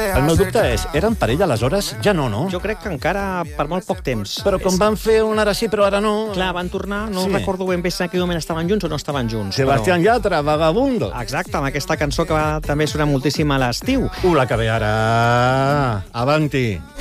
El meu dubte és, eren parella aleshores? Ja no, no? Jo crec que encara per molt poc temps. Però com van fer un ara sí, però ara no... Clar, van tornar, no Sí. recordo ben bé si en aquell moment estaven junts o no estaven junts. Sebastián Yatra, Vagabundo. Exacte, amb aquesta cançó que va també sonar moltíssim a l'estiu. La que ve ara. Avanti.